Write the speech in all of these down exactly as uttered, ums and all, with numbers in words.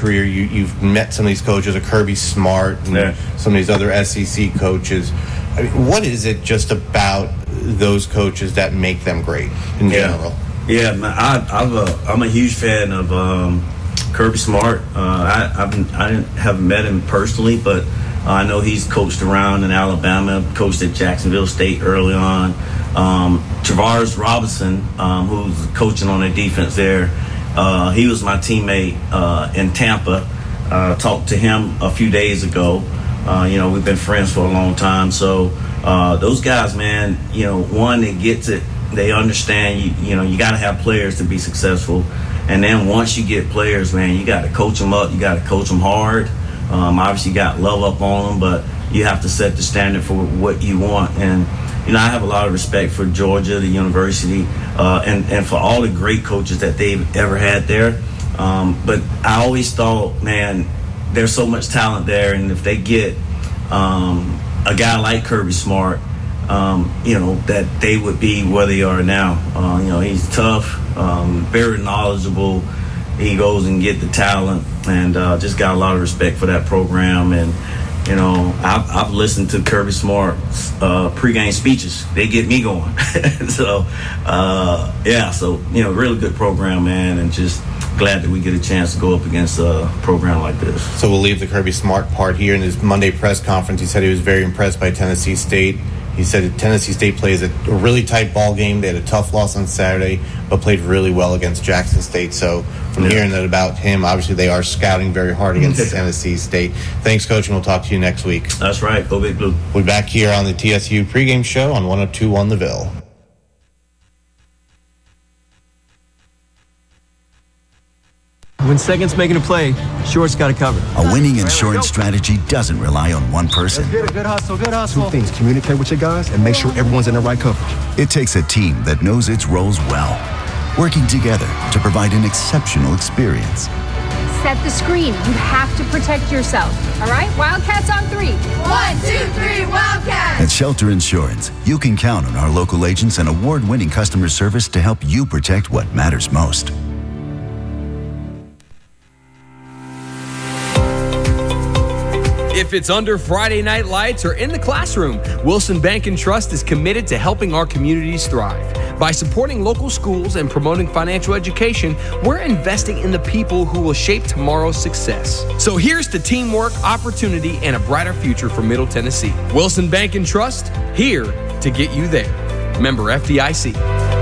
career, you, you've met some of these coaches, a Kirby Smart, and yeah. some of these other S E C coaches. I mean, what is it just about those coaches that make them great in yeah. general? Yeah, man, I, I've a, I'm a huge fan of um, Kirby Smart. Uh, I I've, I didn't, haven't met him personally, but uh, I know he's coached around in Alabama, coached at Jacksonville State early on. Um, Travaris Robinson, um, who's coaching on the defense there, uh, he was my teammate uh, in Tampa. Uh, talked to him a few days ago. Uh, you know, we've been friends for a long time. So uh, those guys, man, you know, one, they get it. They understand, you, you know, you got to have players to be successful. And then once you get players, man, you got to coach them up. You got to coach them hard. Um, obviously, you got love up on them, but you have to set the standard for what you want. And, you know, I have a lot of respect for Georgia, the university, uh, and, and for all the great coaches that they've ever had there. Um, but I always thought, man, there's so much talent there. And if they get um, a guy like Kirby Smart, Um, you know, that they would be where they are now. Uh, you know, he's tough, um, very knowledgeable. He goes and get the talent, and uh, just got a lot of respect for that program. And, you know, I've, I've listened to Kirby Smart's uh, pregame speeches. They get me going. so, uh, yeah, so, you know, really good program, man, and just glad that we get a chance to go up against a program like this. So we'll leave the Kirby Smart part here. In his Monday press conference, he said he was very impressed by Tennessee State. He said that Tennessee State plays a really tight ball game. They had a tough loss on Saturday, but played really well against Jackson State. So from yeah. hearing that about him, obviously they are scouting very hard against Tennessee State. Thanks, Coach, and we'll talk to you next week. That's right. Go Big Blue. We'll be back here on the T S U pregame show on one oh two one The Ville. When second's making a play, short's got it covered. A winning insurance strategy doesn't rely on one person. Good, good hustle, good hustle. Two things: communicate with your guys and make sure everyone's in the right coverage. It takes a team that knows its roles well, working together to provide an exceptional experience. Set the screen. You have to protect yourself. All right? Wildcats on three. One, two, three, Wildcats! At Shelter Insurance, you can count on our local agents and award-winning customer service to help you protect what matters most. If it's under Friday night lights or in the classroom, Wilson Bank and Trust is committed to helping our communities thrive. By supporting local schools and promoting financial education, we're investing in the people who will shape tomorrow's success. So here's to teamwork, opportunity, and a brighter future for Middle Tennessee. Wilson Bank and Trust, here to get you there. Member F D I C.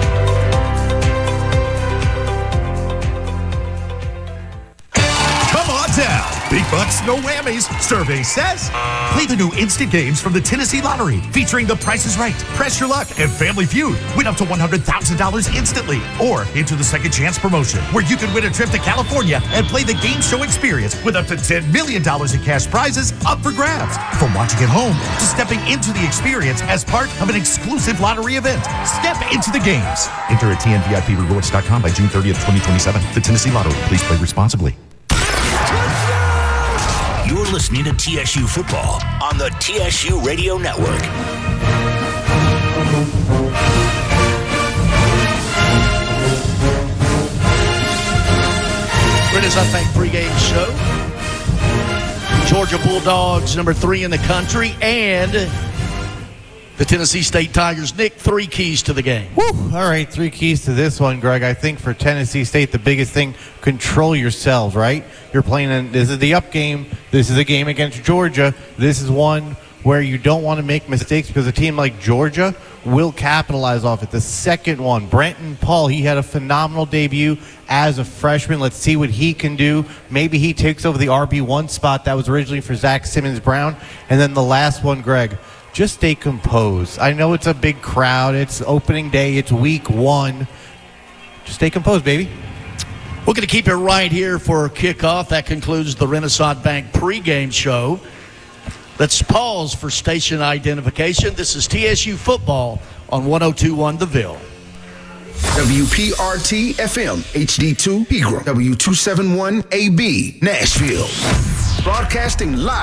Big bucks, no whammies. Survey says. Play the new instant games from the Tennessee Lottery, featuring The Price is Right, Press Your Luck, and Family Feud. Win up to one hundred thousand dollars instantly. Or enter the Second Chance promotion, where you can win a trip to California and play the game show experience with up to ten million dollars in cash prizes up for grabs. From watching at home to stepping into the experience as part of an exclusive lottery event. Step into the games. Enter at T N V I P rewards dot com by June thirtieth, twenty twenty-seven. The Tennessee Lottery. Please play responsibly. You're listening to T S U Football on the T S U Radio Network. Renaissance Bank pregame show. Georgia Bulldogs, number three in the country, and the Tennessee State Tigers. Nick, three keys to the game. Woo. All right, three keys to this one, Greg. I think for Tennessee State, the biggest thing, control yourselves, right? You're playing in, this is the up game. This is a game against Georgia. This is one where you don't want to make mistakes because a team like Georgia will capitalize off it. The second one, Brenton Paul, he had a phenomenal debut as a freshman. Let's see what he can do. Maybe he takes over the R B one spot that was originally for Zach Simmons-Brown. And then the last one, Greg, just stay composed. I know it's a big crowd. It's opening day. It's week one. Just stay composed, baby. We're going to keep it right here for kickoff. That concludes the Renaissance Bank pregame show. Let's pause for station identification. This is T S U Football on one oh two one The Ville. W P R T F M, H D two, Pegram, W two seventy-one A B, Nashville. Broadcasting live.